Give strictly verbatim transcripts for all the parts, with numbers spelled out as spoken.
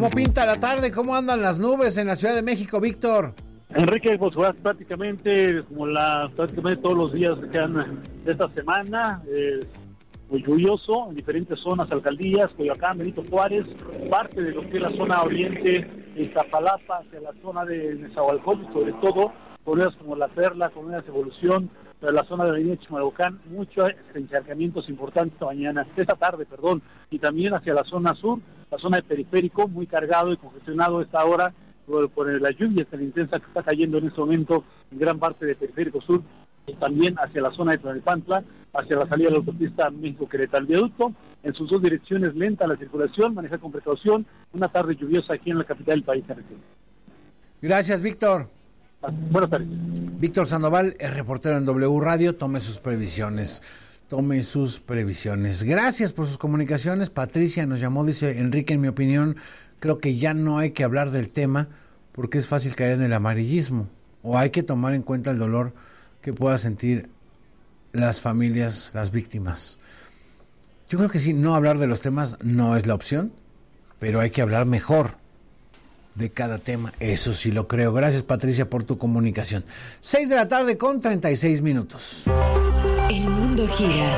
¿Cómo pinta la tarde? ¿Cómo andan las nubes en la Ciudad de México, Víctor? Enrique, pues prácticamente como la prácticamente todos los días que quedan de esta semana, eh, muy lluvioso en diferentes zonas, alcaldías, Coyoacán, Benito Juárez, parte de lo que es la zona oriente de Iztapalapa, hacia la zona de Nezahualcóyotl, y sobre todo colonias como La Perla, colonias Evolución, la zona de Avenida Chimalhuacán, muchos encharcamientos importantes esta mañana, esta tarde, perdón, y también hacia la zona sur, la zona de Periférico, muy cargado y congestionado a esta hora por, por la lluvia tan intensa que está cayendo en este momento en gran parte de Periférico Sur, y también hacia la zona de Tlalnepantla, hacia la salida de la autopista México-Querétaro. El viaducto, en sus dos direcciones, lenta la circulación, maneja con precaución, una tarde lluviosa aquí en la capital del país. Gracias, Víctor. Buenas tardes. Víctor Sandoval, el reportero en W Radio, tome sus previsiones, tome sus previsiones. Gracias por sus comunicaciones. Patricia nos llamó, dice: Enrique, en mi opinión, creo que ya no hay que hablar del tema porque es fácil caer en el amarillismo, o hay que tomar en cuenta el dolor que puedan sentir las familias, las víctimas. Yo creo que sí, no hablar de los temas no es la opción, pero hay que hablar mejor de cada tema, eso sí lo creo. Gracias, Patricia, por tu comunicación. Seis de la tarde con treinta y seis minutos. El mundo gira.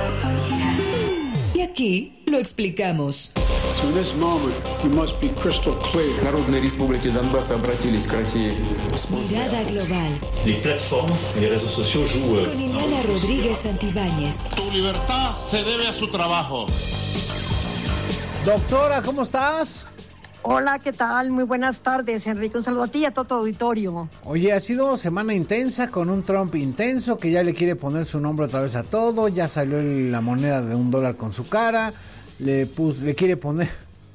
Y aquí lo explicamos. In this moment, we must be crystal clear. Народные республики Донбасс обратились к России. Mirada global. Les plateformes, les réseaux sociaux jouent. Con Ileana Rodríguez Santibáñez. Tu libertad se debe a su trabajo. Doctora, ¿cómo estás? Hola, ¿qué tal? Muy buenas tardes, Enrique. Un saludo a ti y a todo tu auditorio. Oye, ha sido semana intensa con un Trump intenso que ya le quiere poner su nombre otra vez a todo. Ya salió el, la moneda de un dólar con su cara. Le, pus, le quiere poner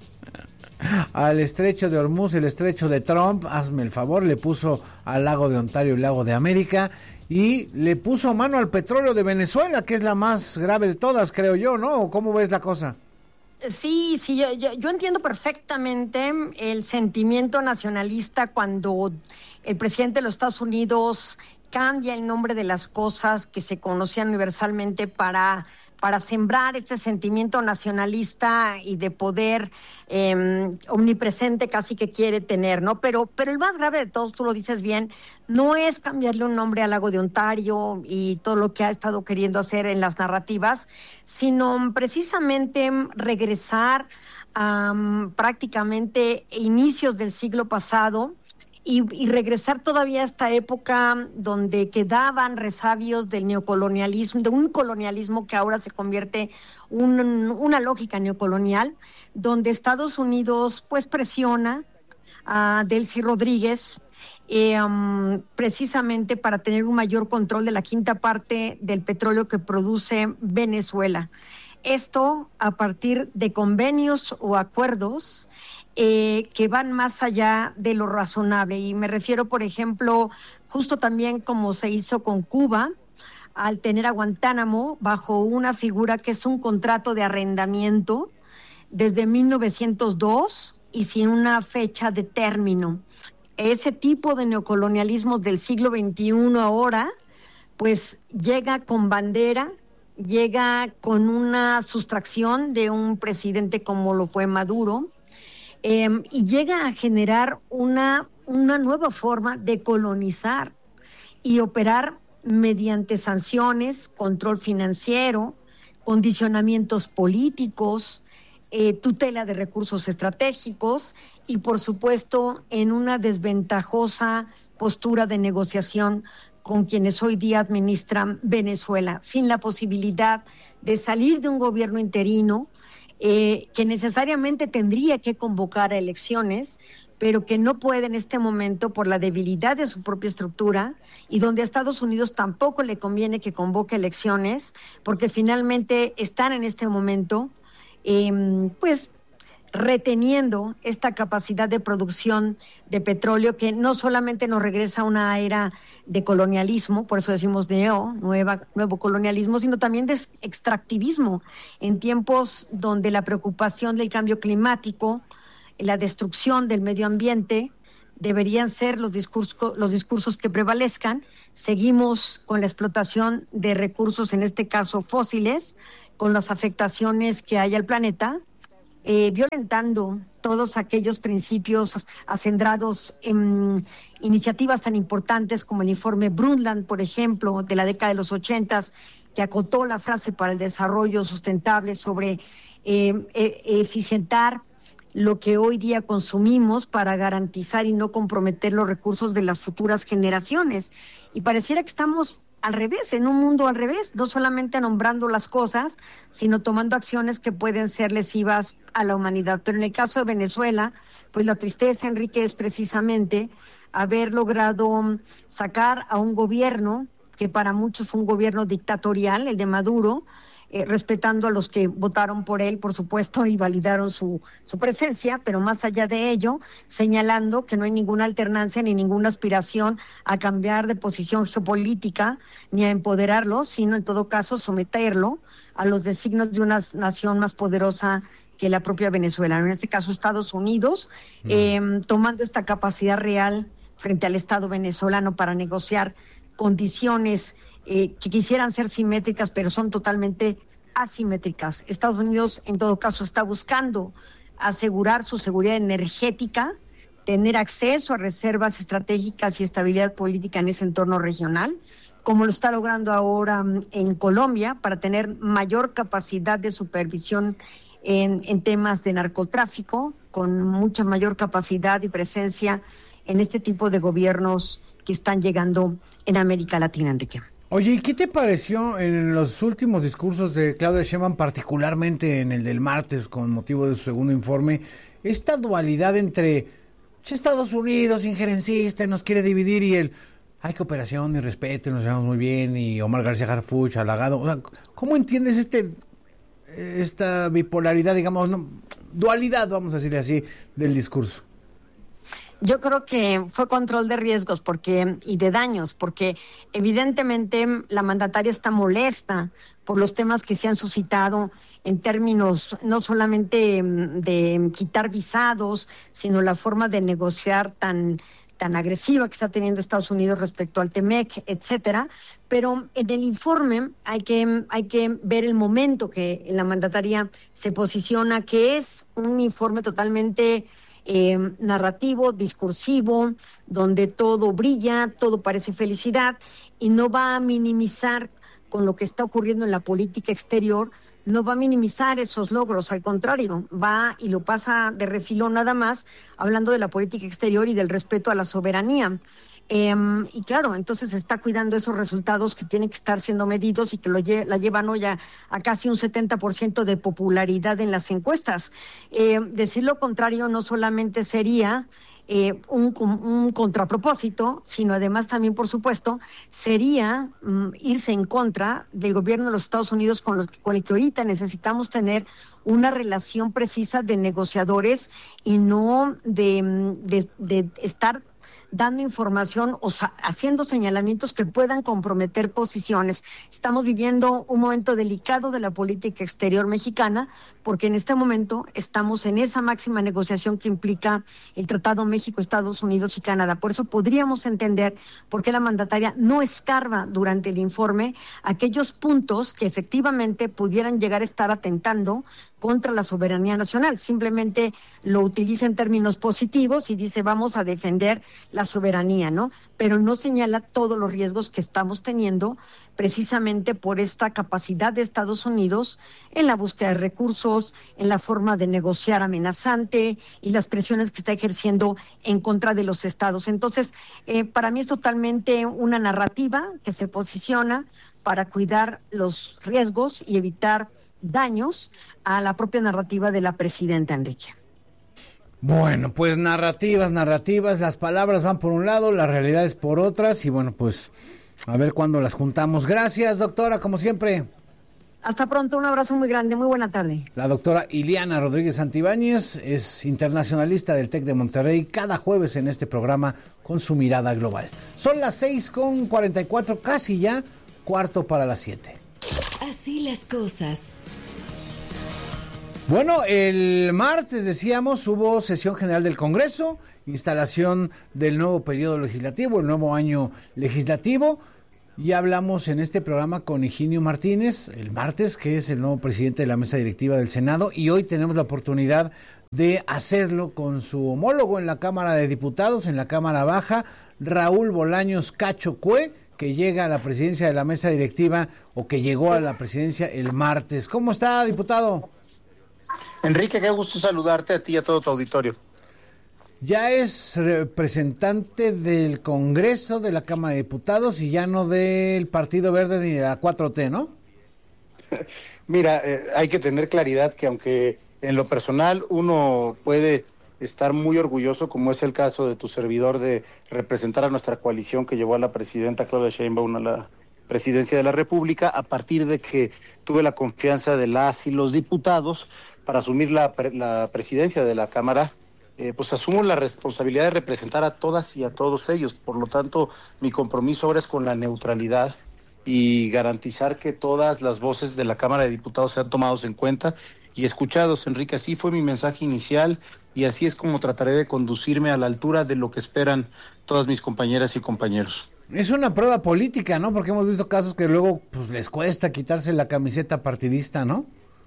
al estrecho de Hormuz el estrecho de Trump. Hazme el favor. Le puso al lago de Ontario el lago de América. Y le puso mano al petróleo de Venezuela, que es la más grave de todas, creo yo, ¿no? ¿Cómo ves la cosa? Sí, sí, yo, yo, yo entiendo perfectamente el sentimiento nacionalista cuando el presidente de los Estados Unidos cambia el nombre de las cosas que se conocían universalmente para, para sembrar este sentimiento nacionalista y de poder eh, omnipresente casi que quiere tener, ¿no? Pero, pero el más grave de todos, tú lo dices bien, no es cambiarle un nombre al lago de Ontario y todo lo que ha estado queriendo hacer en las narrativas, sino precisamente regresar a um, prácticamente inicios del siglo pasado y, y regresar todavía a esta época donde quedaban resabios del neocolonialismo, de un colonialismo que ahora se convierte un, una lógica neocolonial, donde Estados Unidos pues presiona a Delcy Rodríguez Eh, um, precisamente para tener un mayor control de la quinta parte del petróleo que produce Venezuela. Esto a partir de convenios o acuerdos eh, que van más allá de lo razonable. Y me refiero, por ejemplo, justo también como se hizo con Cuba, al tener a Guantánamo bajo una figura que es un contrato de arrendamiento desde mil novecientos dos y sin una fecha de término. Ese tipo de neocolonialismos del siglo veintiuno ahora, pues llega con bandera, llega con una sustracción de un presidente como lo fue Maduro, eh, y llega a generar una, una nueva forma de colonizar y operar mediante sanciones, control financiero, condicionamientos políticos, eh, tutela de recursos estratégicos y, por supuesto, en una desventajosa postura de negociación con quienes hoy día administran Venezuela, sin la posibilidad de salir de un gobierno interino eh, que necesariamente tendría que convocar a elecciones, pero que no puede en este momento por la debilidad de su propia estructura y donde a Estados Unidos tampoco le conviene que convoque elecciones, porque finalmente están en este momento, eh, pues, reteniendo esta capacidad de producción de petróleo que no solamente nos regresa a una era de colonialismo, por eso decimos neo, nueva, nuevo colonialismo, sino también de extractivismo en tiempos donde la preocupación del cambio climático, la destrucción del medio ambiente deberían ser los discursos, los discursos que prevalezcan. Seguimos con la explotación de recursos, en este caso fósiles, con las afectaciones que hay al planeta, eh, violentando todos aquellos principios acendrados en iniciativas tan importantes como el informe Brundtland, por ejemplo, de la década de los ochentas, que acotó la frase para el desarrollo sustentable sobre eh, e- eficientar lo que hoy día consumimos para garantizar y no comprometer los recursos de las futuras generaciones. Y pareciera que estamos al revés, en un mundo al revés, no solamente nombrando las cosas, sino tomando acciones que pueden ser lesivas a la humanidad. Pero en el caso de Venezuela, pues la tristeza, Enrique, es precisamente haber logrado sacar a un gobierno que para muchos fue un gobierno dictatorial, el de Maduro, eh, respetando a los que votaron por él, por supuesto, y validaron su, su presencia, pero más allá de ello, señalando que no hay ninguna alternancia ni ninguna aspiración a cambiar de posición geopolítica ni a empoderarlo, sino en todo caso someterlo a los designios de una nación más poderosa que la propia Venezuela, en este caso Estados Unidos, mm. eh, tomando esta capacidad real frente al Estado venezolano para negociar condiciones eh, que quisieran ser simétricas, pero son totalmente asimétricas. Estados Unidos, en todo caso, está buscando asegurar su seguridad energética, tener acceso a reservas estratégicas y estabilidad política en ese entorno regional, como lo está logrando ahora en Colombia, para tener mayor capacidad de supervisión en, en temas de narcotráfico, con mucha mayor capacidad y presencia en este tipo de gobiernos que están llegando en América Latina, Enrique. Oye, ¿y qué te pareció en los últimos discursos de Claudia Sheinbaum, particularmente en el del martes, con motivo de su segundo informe, esta dualidad entre Estados Unidos, injerencista, nos quiere dividir, y el hay cooperación y respeto, nos llevamos muy bien, y Omar García Harfuch, halagado? O sea, ¿cómo entiendes este esta bipolaridad, digamos, no, dualidad, vamos a decirle así, del discurso? Yo creo que fue control de riesgos porque y de daños, porque evidentemente la mandataria está molesta por los temas que se han suscitado en términos no solamente de quitar visados, sino la forma de negociar tan tan agresiva que está teniendo Estados Unidos respecto al Temec, etcétera. Pero en el informe hay que hay que ver el momento que la mandataria se posiciona, que es un informe totalmente Eh, narrativo, discursivo, donde todo brilla, todo parece felicidad, y no va a minimizar con lo que está ocurriendo en la política exterior, no va a minimizar esos logros, al contrario, va y lo pasa de refilón nada más, hablando de la política exterior y del respeto a la soberanía. Eh, y claro, entonces está cuidando esos resultados que tienen que estar siendo medidos y que lo lle- la llevan hoy a, a casi un setenta por ciento de popularidad en las encuestas. Eh, decir lo contrario no solamente sería eh, un, un contrapropósito, sino además también, por supuesto, sería um, irse en contra del gobierno de los Estados Unidos con, los, con el que ahorita necesitamos tener una relación precisa de negociadores y no de, de, de estar dando información o sa- haciendo señalamientos que puedan comprometer posiciones. Estamos viviendo un momento delicado de la política exterior mexicana, porque en este momento estamos en esa máxima negociación que implica el Tratado México, Estados Unidos y Canadá. Por eso podríamos entender por qué la mandataria no escarba durante el informe aquellos puntos que efectivamente pudieran llegar a estar atentando contra la soberanía nacional. Simplemente lo utiliza en términos positivos y dice vamos a defender la soberanía, ¿no? Pero no señala todos los riesgos que estamos teniendo precisamente por esta capacidad de Estados Unidos en la búsqueda de recursos, en la forma de negociar amenazante y las presiones que está ejerciendo en contra de los estados. Entonces, eh, para mí es totalmente una narrativa que se posiciona para cuidar los riesgos y evitar daños a la propia narrativa de la presidenta, Enrique. Bueno, pues narrativas, narrativas, las palabras van por un lado, la realidad es por otras, y bueno, pues a ver cuándo las juntamos. Gracias, doctora, como siempre. Hasta pronto, un abrazo muy grande, muy buena tarde. La doctora Ileana Rodríguez Santibáñez es internacionalista del TEC de Monterrey, cada jueves en este programa con su mirada global. Son las seis con cuarenta y cuatro, casi ya cuarto para las siete. Así las cosas. Bueno, el martes, decíamos, hubo sesión general del Congreso, instalación del nuevo periodo legislativo, el nuevo año legislativo. Y hablamos en este programa con Higinio Martínez el martes, que es el nuevo presidente de la mesa directiva del Senado, y hoy tenemos la oportunidad de hacerlo con su homólogo en la Cámara de Diputados, en la Cámara Baja, Raúl Bolaños Cacho Cue, que llega a la presidencia de la mesa directiva, o que llegó a la presidencia el martes. ¿Cómo está, diputado? Enrique, qué gusto saludarte a ti y a todo tu auditorio. Ya es representante del Congreso de la Cámara de Diputados y ya no del Partido Verde ni de la cuatro T, ¿no? Mira, eh, hay que tener claridad que aunque en lo personal uno puede estar muy orgulloso, como es el caso de tu servidor, de representar a nuestra coalición que llevó a la presidenta Claudia Sheinbaum a la presidencia de la República, a partir de que tuve la confianza de las y los diputados para asumir la, la presidencia de la Cámara, eh, pues asumo la responsabilidad de representar a todas y a todos ellos. Por lo tanto, mi compromiso ahora es con la neutralidad y garantizar que todas las voces de la Cámara de Diputados sean tomadas en cuenta y escuchados. Enrique, así fue mi mensaje inicial y así es como trataré de conducirme a la altura de lo que esperan todas mis compañeras y compañeros. Es una prueba política, ¿no? Porque hemos visto casos que luego pues les cuesta quitarse la camiseta partidista, ¿no?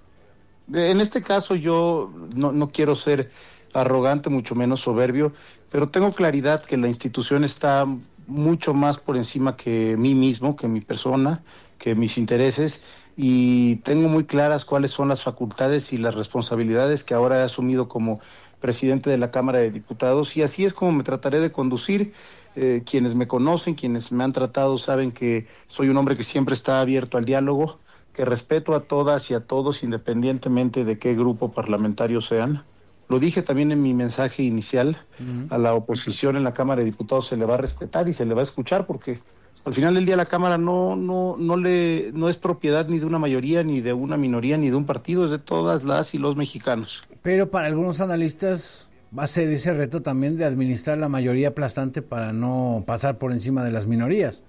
En este caso yo no, no quiero ser arrogante, mucho menos soberbio, pero tengo claridad que la institución está mucho más por encima que mí mismo, que mi persona, que mis intereses, y tengo muy claras cuáles son las facultades y las responsabilidades que ahora he asumido como presidente de la Cámara de Diputados, y así es como me trataré de conducir. Eh, quienes me conocen, quienes me han tratado, saben que soy un hombre que siempre está abierto al diálogo, que respeto a todas y a todos independientemente de qué grupo parlamentario sean. Lo dije también en mi mensaje inicial, uh-huh. A la oposición en la Cámara de Diputados se le va a respetar y se le va a escuchar, porque al final del día la Cámara no no no le no es propiedad ni de una mayoría, ni de una minoría, ni de un partido, es de todas las y los mexicanos. Pero para algunos analistas va a ser ese reto también de administrar la mayoría aplastante para no pasar por encima de las minorías.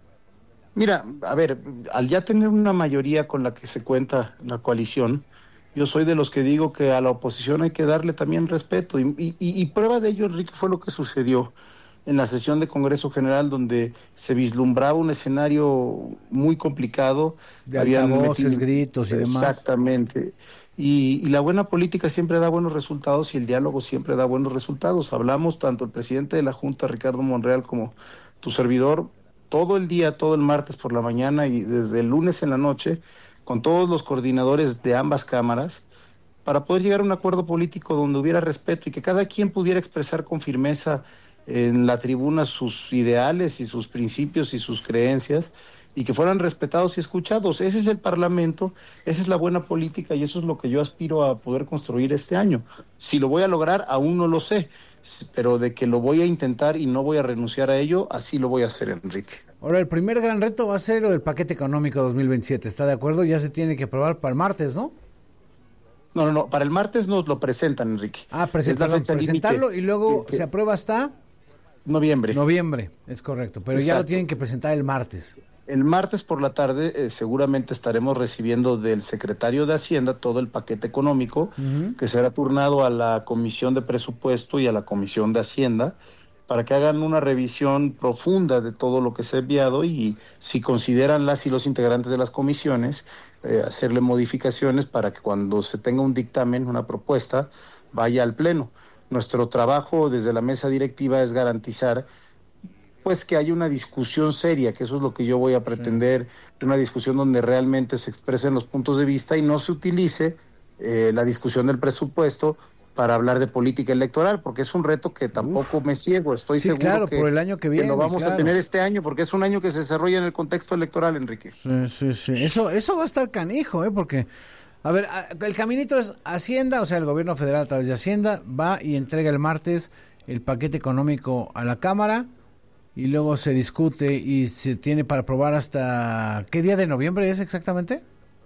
Mira, a ver, al ya tener una mayoría con la que se cuenta la coalición, yo soy de los que digo que a la oposición hay que darle también respeto, y, y, y prueba de ello, Enrique, fue lo que sucedió en la sesión de Congreso General, donde se vislumbraba un escenario muy complicado. De altavoces, metido... gritos y demás. Exactamente. Y, y la buena política siempre da buenos resultados y el diálogo siempre da buenos resultados. Hablamos tanto el presidente de la Junta, Ricardo Monreal, como tu servidor, todo el día, todo el martes por la mañana y desde el lunes en la noche, con todos los coordinadores de ambas cámaras, para poder llegar a un acuerdo político donde hubiera respeto y que cada quien pudiera expresar con firmeza en la tribuna sus ideales y sus principios y sus creencias, y que fueran respetados y escuchados. Ese es el Parlamento, esa es la buena política y eso es lo que yo aspiro a poder construir este año. Si lo voy a lograr, aún no lo sé, pero de que lo voy a intentar y no voy a renunciar a ello, así lo voy a hacer, Enrique. Ahora, el primer gran reto va a ser el paquete económico dos mil veintisiete, ¿está de acuerdo? Ya se tiene que aprobar para el martes, ¿no? No, no, no, para el martes nos lo presentan, Enrique. Ah, presentarlo, presentarlo y luego que, se aprueba hasta... Noviembre. Noviembre, es correcto, pero Exacto. Ya lo tienen que presentar el martes. El martes por la tarde eh, seguramente estaremos recibiendo del secretario de Hacienda todo el paquete económico, uh-huh. que será turnado a la Comisión de Presupuesto y a la Comisión de Hacienda para que hagan una revisión profunda de todo lo que se ha enviado y si consideran las y los integrantes de las comisiones, eh, hacerle modificaciones para que cuando se tenga un dictamen, una propuesta, vaya al Pleno. Nuestro trabajo desde la mesa directiva es garantizar pues que haya una discusión seria, que eso es lo que yo voy a pretender, sí. Una discusión donde realmente se expresen los puntos de vista y no se utilice eh, la discusión del presupuesto para hablar de política electoral, porque es un reto que tampoco Uf. me ciego, estoy sí, seguro claro, que, por el año que, viene, que lo vamos claro. a tener este año, porque es un año que se desarrolla en el contexto electoral, Enrique. Sí, sí, sí, eso, eso va a estar canijo, ¿eh? Porque, a ver, el caminito es Hacienda, o sea, el gobierno federal a través de Hacienda va y entrega el martes el paquete económico a la Cámara, y luego se discute y se tiene para aprobar hasta... ¿Qué día de noviembre es exactamente?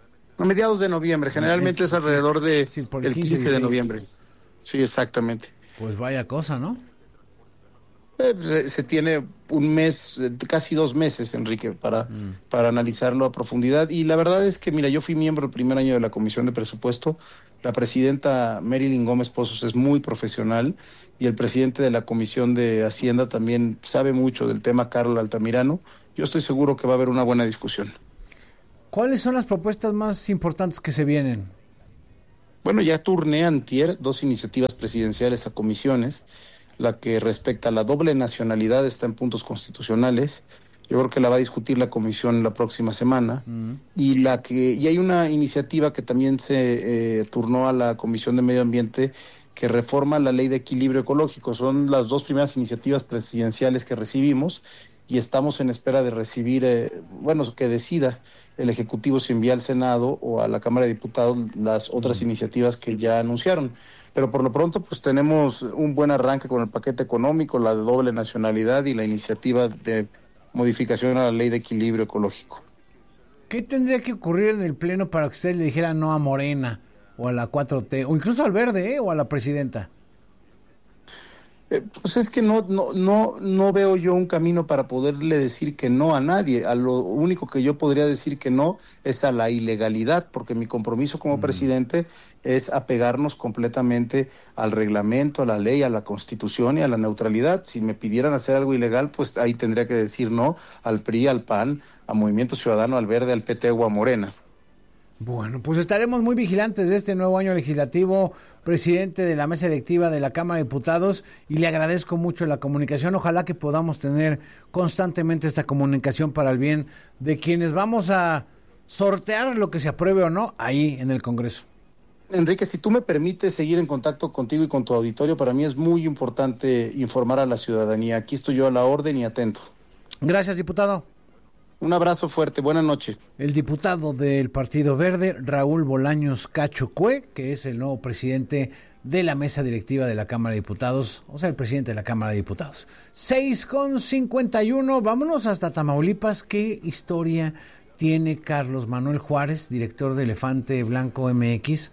A mediados de noviembre, generalmente el, es alrededor de sí, el, el quince de noviembre. Sí, exactamente. Pues vaya cosa, ¿no? Eh, se, se tiene un mes, casi dos meses, Enrique, para, mm. para analizarlo a profundidad. Y la verdad es que, mira, yo fui miembro el primer año de la Comisión de Presupuesto. La presidenta Marilyn Gómez Pozos es muy profesional y el presidente de la Comisión de Hacienda también sabe mucho del tema, Carlos Altamirano. Yo estoy seguro que va a haber una buena discusión. ¿Cuáles son las propuestas más importantes que se vienen? Bueno, ya turné antier dos iniciativas presidenciales a comisiones. La que respecta a la doble nacionalidad está en puntos constitucionales. Yo creo que la va a discutir la comisión la próxima semana. Mm. Y la que y hay una iniciativa que también se eh, turnó a la Comisión de Medio Ambiente que reforma la Ley de Equilibrio Ecológico. Son las dos primeras iniciativas presidenciales que recibimos y estamos en espera de recibir, eh, bueno, que decida el Ejecutivo si envía al Senado o a la Cámara de Diputados las otras mm. iniciativas que ya anunciaron. Pero por lo pronto pues tenemos un buen arranque con el paquete económico, la de doble nacionalidad y la iniciativa de modificación a la Ley de Equilibrio Ecológico. ¿Qué tendría que ocurrir en el Pleno para que usted le dijera no a Morena o a la cuatro T o incluso al Verde eh, o a la presidenta? Eh, pues es que no, no, no, no veo yo un camino para poderle decir que no a nadie. A lo único que yo podría decir que no es a la ilegalidad, porque mi compromiso como mm. presidente es apegarnos completamente al reglamento, a la ley, a la Constitución y a la neutralidad. Si me pidieran hacer algo ilegal, pues ahí tendría que decir no al P R I, al P A N, a Movimiento Ciudadano, al Verde, al P T o a Morena. Bueno, pues estaremos muy vigilantes de este nuevo año legislativo, presidente de la mesa directiva de la Cámara de Diputados, y le agradezco mucho la comunicación. Ojalá que podamos tener constantemente esta comunicación para el bien de quienes vamos a sortear lo que se apruebe o no ahí en el Congreso. Enrique, si tú me permites seguir en contacto contigo y con tu auditorio, para mí es muy importante informar a la ciudadanía. Aquí estoy yo a la orden y atento. Gracias, diputado. Un abrazo fuerte, buenas noches. El diputado del Partido Verde, Raúl Bolaños Cacho Cue, que es el nuevo presidente de la mesa directiva de la Cámara de Diputados, o sea, el presidente de la Cámara de Diputados. seis con cincuenta y uno, vámonos hasta Tamaulipas. ¿Qué historia tiene Carlos Manuel Juárez, director de Elefante Blanco M X?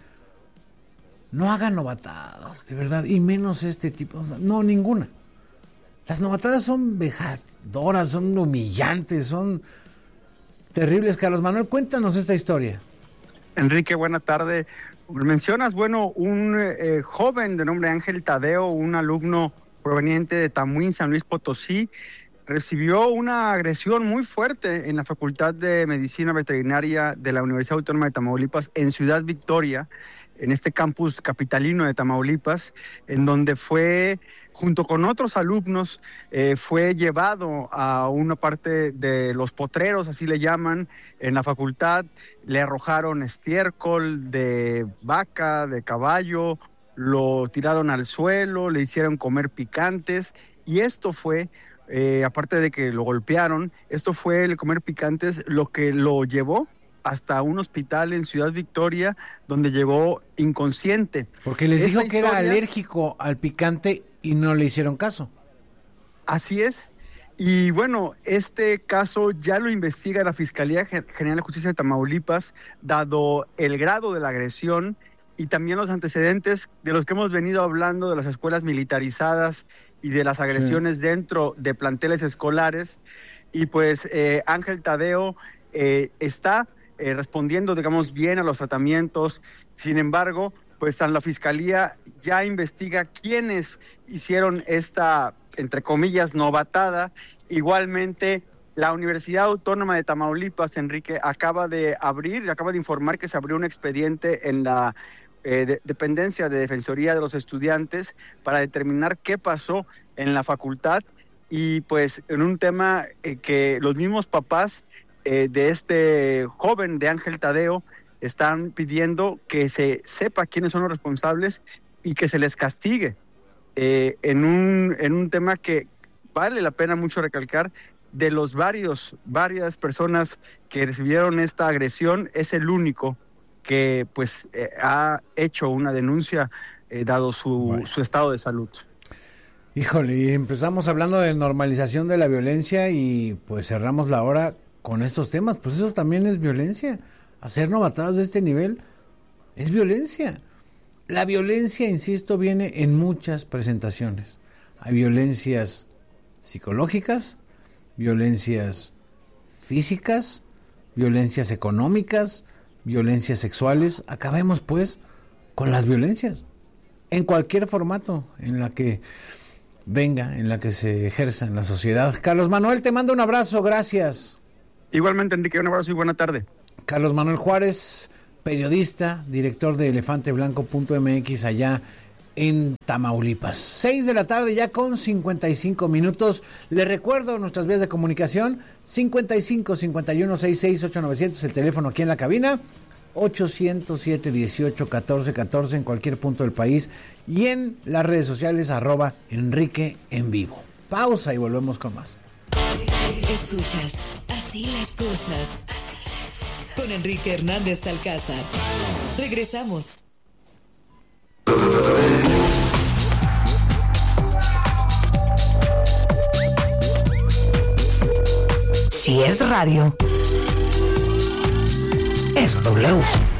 No hagan novatadas, de verdad, y menos este tipo, no, ninguna. Las novatadas son vejadoras, son humillantes, son terribles. Carlos Manuel, cuéntanos esta historia. Enrique, buena tarde. Mencionas, bueno, un eh, joven de nombre Ángel Tadeo, un alumno proveniente de Tamuín, San Luis Potosí, recibió una agresión muy fuerte en la Facultad de Medicina Veterinaria de la Universidad Autónoma de Tamaulipas en Ciudad Victoria, en este campus capitalino de Tamaulipas, en donde fue, junto con otros alumnos, eh, fue llevado a una parte de los potreros, así le llaman, en la facultad. Le arrojaron estiércol de vaca, de caballo, lo tiraron al suelo, le hicieron comer picantes, y esto fue, eh, aparte de que lo golpearon, esto fue el comer picantes lo que lo llevó hasta un hospital en Ciudad Victoria, donde llegó inconsciente. Porque les Esta dijo que historia, era alérgico al picante y no le hicieron caso. Así es. Y bueno, este caso ya lo investiga la Fiscalía General de Justicia de Tamaulipas, dado el grado de la agresión y también los antecedentes de los que hemos venido hablando, de las escuelas militarizadas y de las agresiones sí. dentro de planteles escolares. Y pues eh, Ángel Tadeo eh, está Eh, respondiendo, digamos, bien a los tratamientos. Sin embargo, pues la Fiscalía ya investiga quiénes hicieron esta, entre comillas, novatada. Igualmente, la Universidad Autónoma de Tamaulipas, Enrique, acaba de abrir, acaba de informar que se abrió un expediente en la eh, de, dependencia de Defensoría de los Estudiantes para determinar qué pasó en la facultad, y pues en un tema eh, que los mismos papás Eh, de este joven, de Ángel Tadeo, están pidiendo que se sepa quiénes son los responsables y que se les castigue eh, en un en un tema que vale la pena mucho recalcar. De los varios varias personas que recibieron esta agresión, es el único que pues eh, ha hecho una denuncia eh, dado su, bueno. su estado de salud. Híjole, empezamos hablando de normalización de la violencia y pues cerramos la hora con estos temas. Pues eso también es violencia. Hacer novatadas de este nivel es violencia. La violencia, insisto, viene en muchas presentaciones. Hay violencias psicológicas, violencias físicas, violencias económicas, violencias sexuales. Acabemos pues con las violencias en cualquier formato en la que venga, en la que se ejerza en la sociedad. Carlos Manuel, te mando un abrazo, gracias. Igualmente, Enrique, un abrazo y buena tarde. Carlos Manuel Juárez, periodista, director de elefante blanco punto m x allá en Tamaulipas. Seis de la tarde ya con cincuenta y cinco minutos. Les recuerdo nuestras vías de comunicación: cincuenta y cinco, cincuenta y uno, sesenta y seis, ocho mil novecientos, el teléfono aquí en la cabina, ochocientos siete, dieciocho, catorce, catorce en cualquier punto del país, y en las redes sociales arroba Enrique en vivo. Pausa y volvemos con más. Escuchas Así las cosas, con Enrique Hernández Alcázar. Regresamos. Si es radio, es W.